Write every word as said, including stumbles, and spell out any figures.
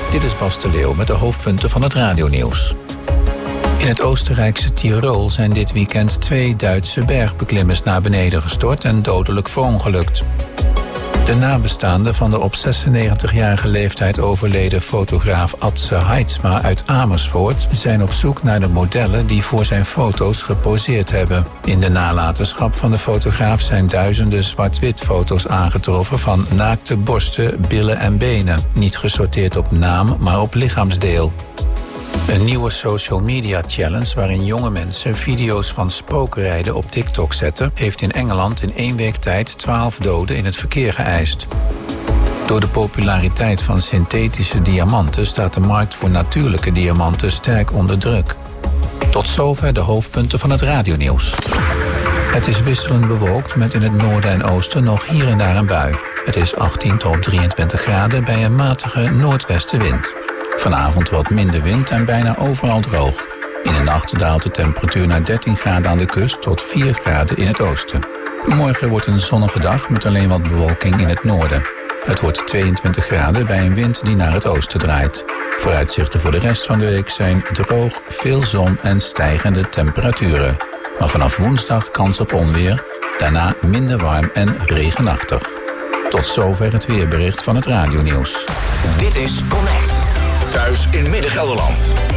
Dit is Bas de Leeuw met de hoofdpunten van het radionieuws. In het Oostenrijkse Tirol zijn dit weekend twee Duitse bergbeklimmers naar beneden gestort en dodelijk verongelukt. De nabestaanden van de op zesennegentigjarige leeftijd overleden fotograaf Atze Heidsma uit Amersfoort zijn op zoek naar de modellen die voor zijn foto's geposeerd hebben. In de nalatenschap van de fotograaf zijn duizenden zwart-wit foto's aangetroffen van naakte borsten, billen en benen. Niet gesorteerd op naam, maar op lichaamsdeel. Een nieuwe social media challenge waarin jonge mensen video's van spookrijden op TikTok zetten, heeft in Engeland in één week tijd twaalf doden in het verkeer geëist. Door de populariteit van synthetische diamanten staat de markt voor natuurlijke diamanten sterk onder druk. Tot zover de hoofdpunten van het radionieuws. Het is wisselend bewolkt met in het noorden en oosten nog hier en daar een bui. Het is achttien tot drieëntwintig graden bij een matige noordwestenwind. Vanavond wat minder wind en bijna overal droog. In de nacht daalt de temperatuur naar dertien graden aan de kust tot vier graden in het oosten. Morgen wordt een zonnige dag met alleen wat bewolking in het noorden. Het wordt tweeëntwintig graden bij een wind die naar het oosten draait. Vooruitzichten voor de rest van de week zijn droog, veel zon en stijgende temperaturen. Maar vanaf woensdag kans op onweer, daarna minder warm en regenachtig. Tot zover het weerbericht van het radionieuws. Dit is Connect. Thuis in Midden-Gelderland.